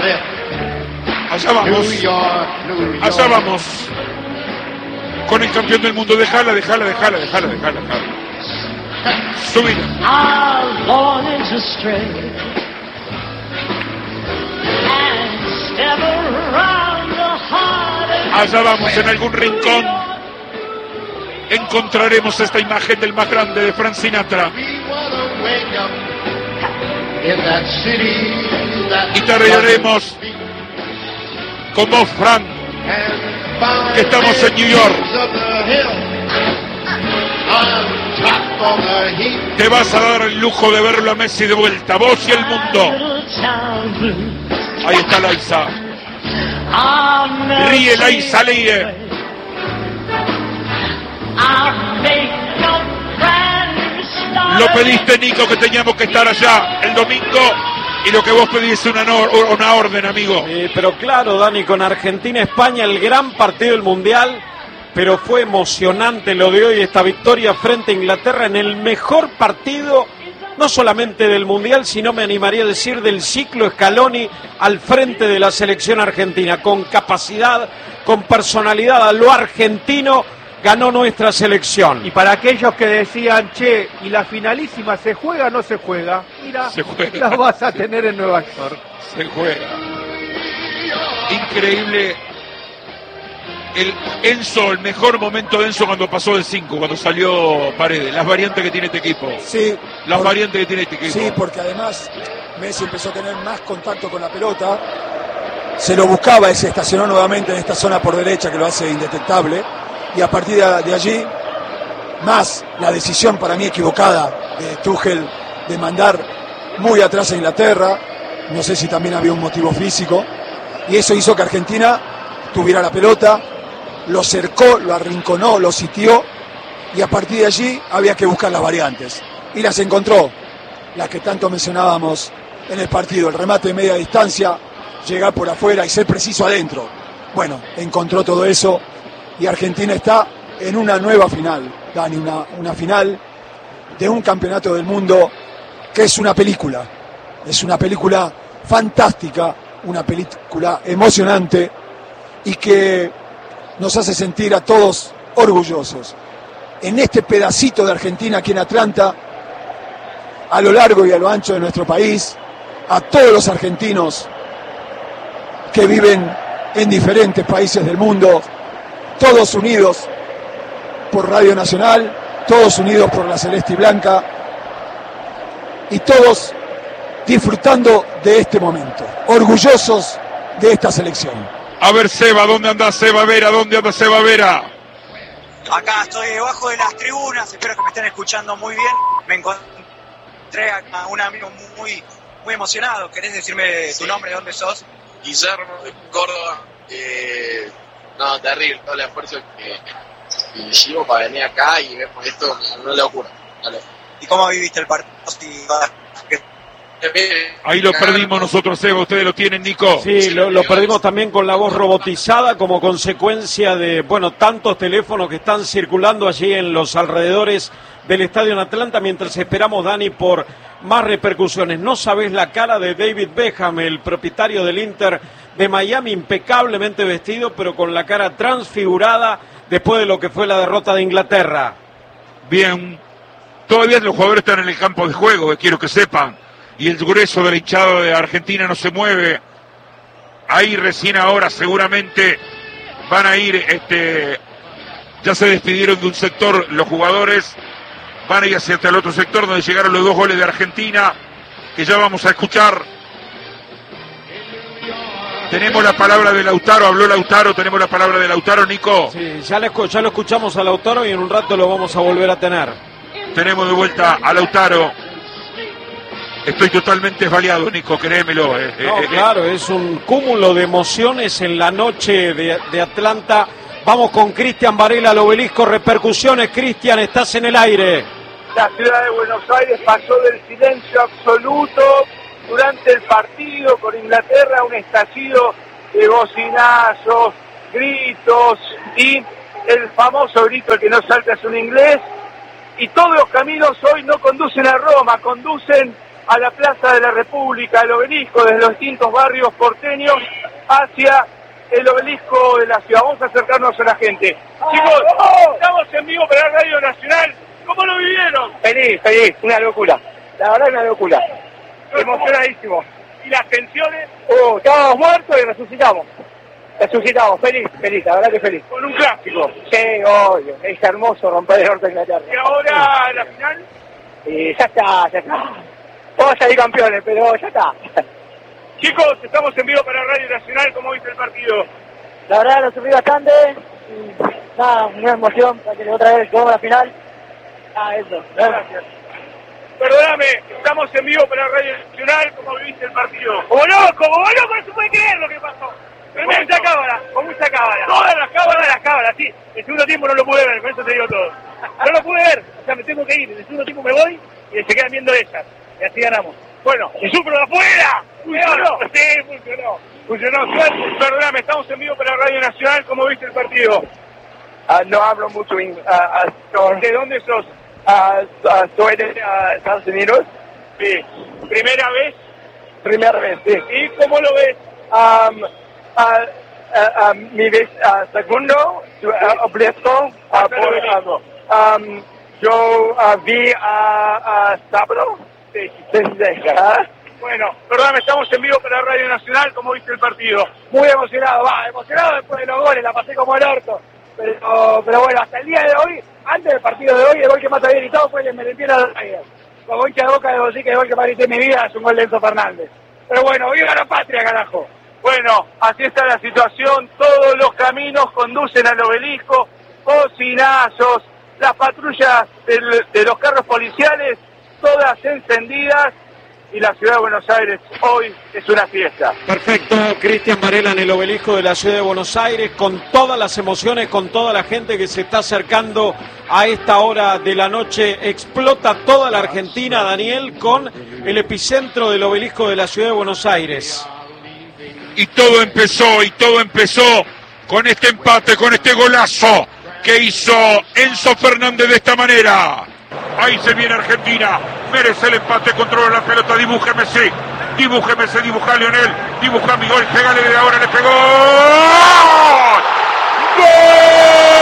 Allá vamos. Allá vamos. Con el campeón del mundo. Déjala. Subir. Allá vamos, en algún rincón encontraremos esta imagen del más grande de Frank Sinatra. Y te reiremos con vos, Frank, que estamos en New York. Te vas a dar el lujo de verlo a Messi de vuelta, vos y el mundo. Ahí está Laisa. Ríe, Laisa, ríe. Lo pediste, Nico, que teníamos que estar allá el domingo, y lo que vos pedís es una orden, amigo. Pero claro, Dani, con Argentina-España, el gran partido del Mundial, pero fue emocionante lo de hoy, esta victoria frente a Inglaterra en el mejor partido, no solamente del Mundial, sino me animaría a decir del ciclo Scaloni al frente de la selección argentina, con capacidad, con personalidad a lo argentino. Ganó nuestra selección. Y para aquellos que decían, che, ¿y la finalísima se juega o no se juega? Mira, se juega. La vas a tener en Nueva York. Se juega. Increíble. El mejor momento de Enzo cuando pasó del 5, cuando salió Paredes. Las variantes que tiene este equipo. Sí. Variantes que tiene este equipo. Sí, porque además Messi empezó a tener más contacto con la pelota. Se lo buscaba y se estacionó nuevamente en esta zona por derecha que lo hace indetectable. Y a partir de allí, más la decisión para mí equivocada de Tuchel de mandar muy atrás a Inglaterra, no sé si también había un motivo físico, y eso hizo que Argentina tuviera la pelota, lo cercó, lo arrinconó, lo sitió, y a partir de allí había que buscar las variantes, y las encontró, las que tanto mencionábamos en el partido, el remate de media distancia, llegar por afuera y ser preciso adentro. Bueno, encontró todo eso, y Argentina está en una nueva final, Dani, una final de un campeonato del mundo que es una película fantástica, una película emocionante y que nos hace sentir a todos orgullosos. En este pedacito de Argentina aquí en Atlanta, a lo largo y a lo ancho de nuestro país, a todos los argentinos que viven en diferentes países del mundo, todos unidos por Radio Nacional, todos unidos por la Celeste y Blanca, y todos disfrutando de este momento, orgullosos de esta selección. A ver, Seba, ¿dónde anda Seba Vera? ¿Dónde anda Seba Vera? Acá estoy debajo de las tribunas, espero que me estén escuchando muy bien. Me encontré a un amigo muy emocionado. ¿Querés decirme tu nombre, de dónde sos? Guillermo, de Córdoba. No, terrible, todo el esfuerzo que hicimos para venir acá y vemos esto, no le ocurre. Dale. ¿Y cómo viviste el partido? Ahí lo perdimos nosotros, Seba, ustedes lo tienen, Nico. Sí, lo perdimos también con la voz robotizada como consecuencia de, tantos teléfonos que están circulando allí en los alrededores del estadio en Atlanta, mientras esperamos, Dani, por más repercusiones. No sabés la cara de David Beckham, el propietario del Inter de Miami, impecablemente vestido, pero con la cara transfigurada después de lo que fue la derrota de Inglaterra. Bien, todavía los jugadores están en el campo de juego, quiero que sepan, y el grueso del hinchado de Argentina no se mueve. Ahí recién ahora seguramente van a ir, ya se despidieron de un sector los jugadores, van a ir hacia el otro sector donde llegaron los 2 goles de Argentina, que ya vamos a escuchar. Tenemos la palabra de Lautaro, habló Lautaro, tenemos la palabra de Lautaro, Nico. Sí, ya lo escuchamos a Lautaro y en un rato lo vamos a volver a tener. Tenemos de vuelta a Lautaro. Estoy totalmente esbaleado, Nico, créemelo. Claro, es un cúmulo de emociones en la noche de Atlanta. Vamos con Cristian Varela al Obelisco, repercusiones. Cristian, estás en el aire. La ciudad de Buenos Aires pasó del silencio absoluto durante el partido con Inglaterra, un estallido de bocinazos, gritos y el famoso grito "el que no salta es un inglés". Y todos los caminos hoy no conducen a Roma, conducen a la Plaza de la República, al obelisco, desde los distintos barrios porteños hacia el obelisco de la ciudad. Vamos a acercarnos a la gente. Chicos, estamos en vivo para Radio Nacional. ¿Cómo lo vivieron? Feliz, una locura. La verdad, una locura. Emocionadísimo. ¿Y las tensiones? Estábamos muertos y resucitamos. Feliz, la verdad que feliz. Con un clásico. Sí, obvio. Es hermoso romper el norte de Inglaterra. ¿Y ahora la final? Ya está. Vamos a salir campeones, pero ya está. Chicos, estamos en vivo para Radio Nacional. ¿Cómo viste el partido? La verdad lo sufrí bastante. Y nada, una emoción para que otra vez llegamos a la final. Eso. Gracias. Perdóname, estamos en vivo para Radio Nacional. ¿Cómo viviste el partido? Como loco, no se puede creer lo que pasó. Con mucha cámara. Todas las cámaras, sí. El segundo tiempo no lo pude ver, con eso te digo todo. No lo pude ver, o sea, me tengo que ir. En el segundo tiempo me voy y se quedan viendo ellas. Y así ganamos. Bueno, ¡y sufro de afuera! ¿Funcionó? Sí, funcionó. Perdóname, estamos en vivo para Radio Nacional. ¿Cómo viste el partido? No hablo mucho ¿De dónde sos? Soy de Estados Unidos. Sí. ¿Primera vez? Primera vez, sí. ¿Y cómo lo ves? Mi vez segundo, obligado yo vi a sábado. Sí. Bueno, perdóname, estamos en vivo para Radio Nacional. ¿Cómo viste el partido? Muy emocionado, emocionado después de los goles, la pasé como el orto. Pero bueno, hasta el día de hoy, antes del partido de hoy, el gol que más había gritado fue el de Merentiel a Reyes. Como hincha de Boca debo decir que el gol que más grité en mi vida es un gol de Enzo Fernández. Pero bueno, viva la patria, carajo. Bueno, así está la situación. Todos los caminos conducen al obelisco, bocinazos, las patrullas de los carros policiales, todas encendidas, y la ciudad de Buenos Aires hoy es una fiesta. Perfecto, Cristian Varela en el obelisco de la ciudad de Buenos Aires, con todas las emociones, con toda la gente que se está acercando a esta hora de la noche. Explota toda la Argentina, Daniel, con el epicentro del obelisco de la ciudad de Buenos Aires. Y todo empezó con este empate, con este golazo que hizo Enzo Fernández de esta manera. Ahí se viene Argentina, merece el empate, controla la pelota, dibuja Messi, dibuja a Lionel, dibuja a Miguel, pégale de ahora, le pegó. ¡Gol!